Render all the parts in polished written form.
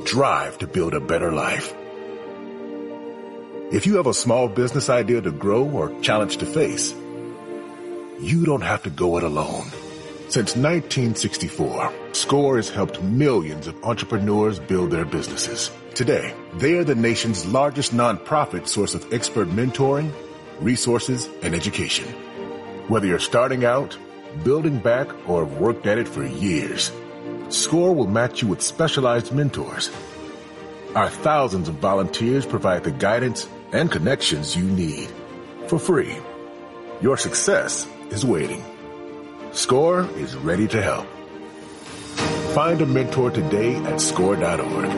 drive to build a better life. If you have a small business idea to grow or challenge to face, you don't have to go it alone. Since 1964, SCORE has helped millions of entrepreneurs build their businesses. Today, they are the nation's largest nonprofit source of expert mentoring, resources, and education. Whether you're starting out, building back, or have worked at it for years, SCORE will match you with specialized mentors. Our thousands of volunteers provide the guidance and connections you need for free. Your success is waiting. SCORE is ready to help. Find a mentor today at SCORE.org.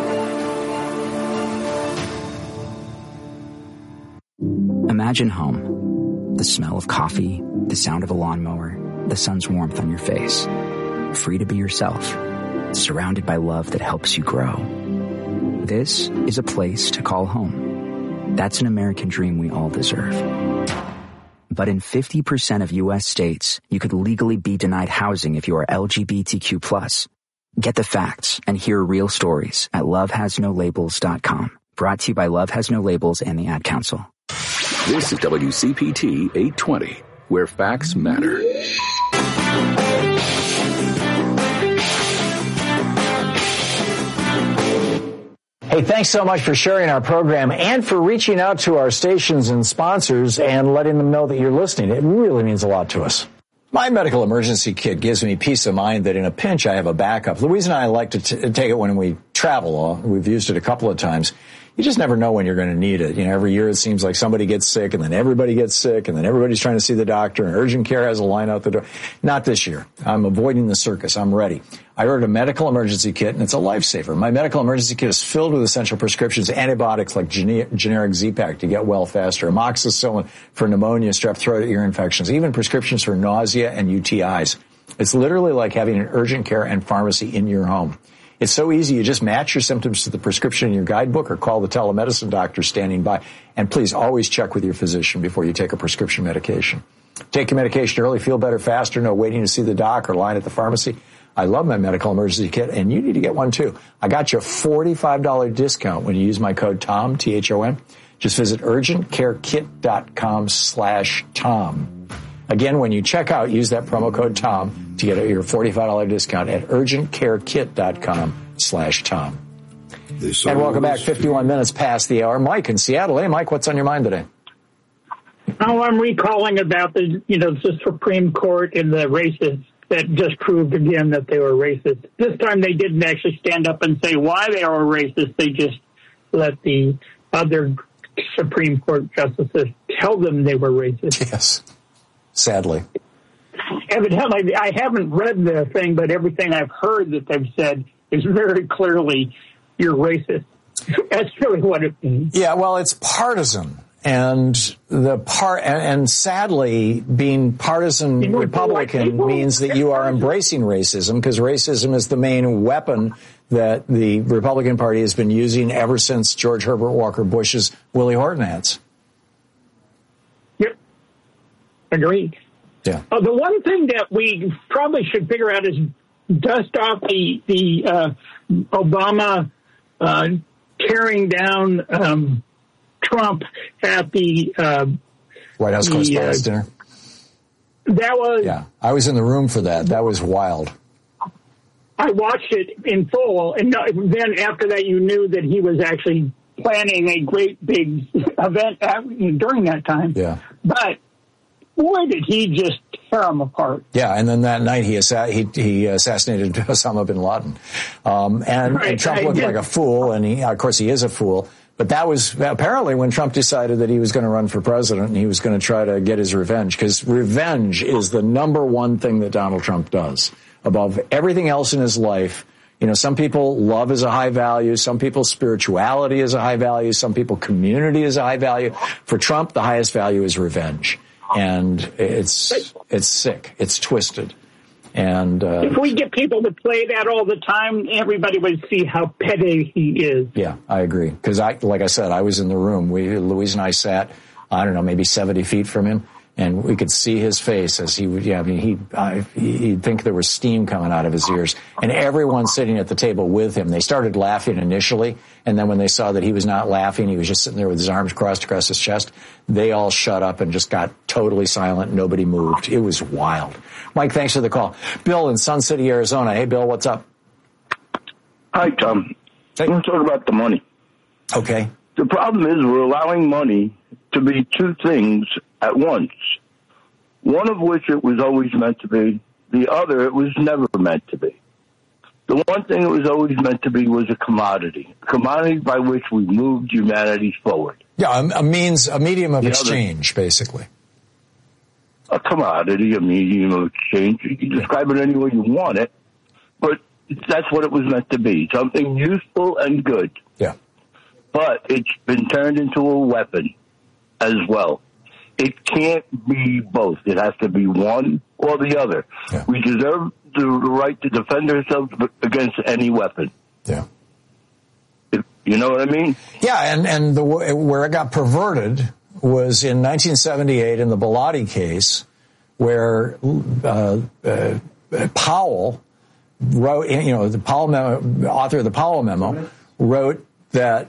Imagine home. The smell of coffee, the sound of a lawnmower, the sun's warmth on your face. Free to be yourself, surrounded by love that helps you grow. This is a place to call home. That's an American dream we all deserve. But in 50% of U.S. states, you could legally be denied housing if you are LGBTQ+. Get the facts and hear real stories at lovehasnolabels.com. Brought to you by Love Has No Labels and the Ad Council. This is WCPT 820, where facts matter. Hey, thanks so much for sharing our program and for reaching out to our stations and sponsors and letting them know that you're listening. It really means a lot to us. My medical emergency kit gives me peace of mind that in a pinch I have a backup. Louise and I like to take it when we travel. We've used it a couple of times. You just never know when you're going to need it. You know, every year it seems like somebody gets sick and then everybody gets sick and then everybody's trying to see the doctor and urgent care has a line out the door. Not this year. I'm avoiding the circus. I'm ready. I ordered a medical emergency kit and it's a lifesaver. My medical emergency kit is filled with essential prescriptions, antibiotics like generic Z-Pak to get well faster, amoxicillin for pneumonia, strep throat, ear infections, even prescriptions for nausea and UTIs. It's literally like having an urgent care and pharmacy in your home. It's so easy. You just match your symptoms to the prescription in your guidebook or call the telemedicine doctor standing by. And please always check with your physician before you take a prescription medication. Take your medication early, feel better faster, no waiting to see the doc or line at the pharmacy. I love my medical emergency kit, and you need to get one too. I got you a $45 discount when you use my code TOM, T-H-O-M. Just visit urgentcarekit.com/Tom. Again, when you check out, use that promo code TOM to get your $45 discount at urgentcarekit.com/Tom. And welcome back, 51 minutes past the hour. Mike in Seattle. Hey, Mike, what's on your mind today? Oh, I'm recalling about the Supreme Court and the racists that just proved again that they were racist. This time they didn't actually stand up and say why they were racist. They just let the other Supreme Court justices tell them they were racist. Yes. Sadly. Evidently, I haven't read the thing, but everything I've heard that they've said is very clearly, you're racist. That's really what it means. Yeah, well, it's partisan. And and sadly, being partisan Republican means that you are embracing racism, because racism is the main weapon that the Republican Party has been using ever since George Herbert Walker Bush's Willie Horton ads. Yep. Agreed. Yeah. The one thing that we probably should figure out is dust off the Obama tearing down Trump at the White House Correspondents' Dinner. That was... Yeah, I was in the room for that. That was wild. I watched it in full, and then after that you knew that he was actually planning a great big event during that time. Yeah. But boy, did he just tear them apart. Yeah, and then that night he assassinated Osama bin Laden. And Trump looked like a fool, and of course he is a fool. But that was apparently when Trump decided that he was going to run for president and he was going to try to get his revenge, because revenge is the number one thing that Donald Trump does above everything else in his life. You know, some people love is a high value. Some people spirituality is a high value. Some people community is a high value. For Trump, the highest value is revenge. And it's sick. It's twisted. And if we get people to play that all the time, everybody would see how petty he is. Yeah, I agree. Because like I said, I was in the room. Louise and I sat, I don't know, maybe 70 feet from him. And we could see his face as he would, he'd think there was steam coming out of his ears. And everyone sitting at the table with him, they started laughing initially. And then when they saw that he was not laughing, he was just sitting there with his arms crossed across his chest, they all shut up and just got totally silent. Nobody moved. It was wild. Mike, thanks for the call. Bill in Sun City, Arizona. Hey, Bill, what's up? Hi, Tom. Hey. I want to talk about the money. Okay. The problem is we're allowing money to be two things at once, one of which it was always meant to be, the other it was never meant to be. The one thing it was always meant to be was a commodity by which we moved humanity forward. Yeah, a medium of exchange, basically. A commodity, a medium of exchange. You can describe it any way you want it, but that's what it was meant to be, something useful and good. Yeah. But it's been turned into a weapon as well. It can't be both. It has to be one or the other. Yeah. We deserve the right to defend ourselves against any weapon. Yeah. You know what I mean? Yeah, and where it got perverted was in 1978 in the Bilotti case, where Powell wrote, the Powell memo, author of the Powell memo, wrote that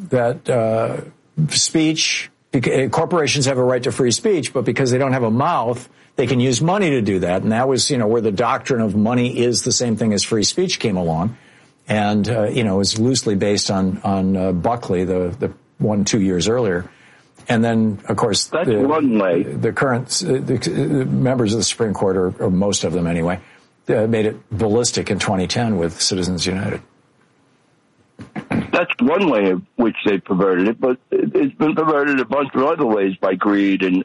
speech, corporations have a right to free speech, but because they don't have a mouth, they can use money to do that. And that was, where the doctrine of money is the same thing as free speech came along. And, it was loosely based on Buckley, the one 2 years earlier. And then, of course, that's one way. The current the members of the Supreme Court, or most of them anyway, made it ballistic in 2010 with Citizens United. That's one way in which they perverted it, but it's been perverted a bunch of other ways by greed and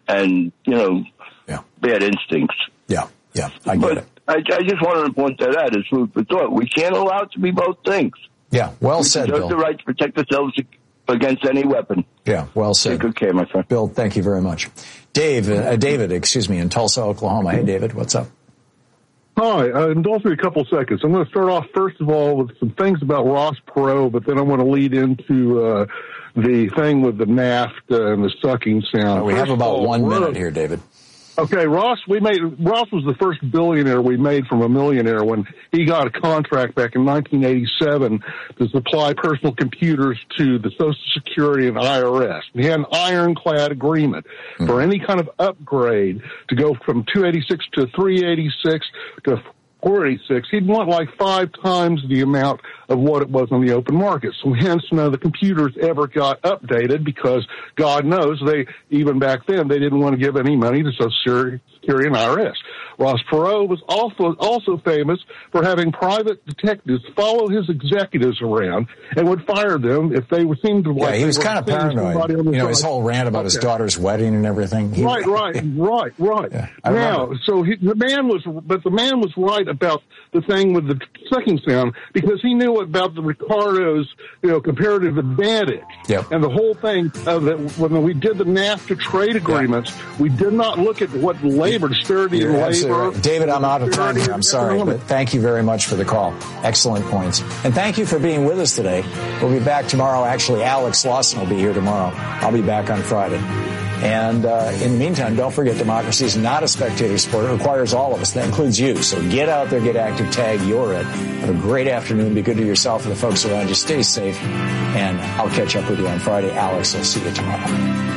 bad instincts. Yeah, I get it. I just wanted to point that out as food for thought. We can't allow it to be both things. Yeah, well said, Bill. We have the right to protect ourselves against any weapon. Yeah, well said. Take good care, my friend. Bill, thank you very much. David, in Tulsa, Oklahoma. Hey, David, what's up? Hi, indulge me a couple seconds. I'm going to start off, first of all, with some things about Ross Perot, but then I want to lead into the thing with the NAFTA and the sucking sound. We have about 1 minute here, David. Okay, Ross was the first billionaire we made from a millionaire when he got a contract back in 1987 to supply personal computers to the Social Security and IRS. He had an ironclad agreement for any kind of upgrade to go from 286 to 386 to 486. He'd want like 5 times the amount of what it was on the open market. So hence none of the computers ever got updated because God knows even back then, they didn't want to give any money to Social Security and IRS. Ross Perot was also famous for having private detectives follow his executives around and would fire them if they seemed to like. Yeah, he was kind of paranoid. His whole rant about his daughter's wedding and everything. Right. Yeah, now, so the man was right about the thing with the sucking sound because he knew about the Ricardo's, comparative advantage. Yep. And the whole thing of that when we did the NAFTA trade agreements, we did not look at what labor disparity in labor. Right. David, I'm out of time here. I'm sorry, but thank you very much for the call. Excellent points. And thank you for being with us today. We'll be back tomorrow. Actually, Alex Lawson will be here tomorrow. I'll be back on Friday. And in the meantime, don't forget democracy is not a spectator sport. It requires all of us. That includes you. So get out there, get active, tag, you're it. Have a great afternoon. Be good to yourself and the folks around you. Stay safe. And I'll catch up with you on Friday. Alex, I'll see you tomorrow.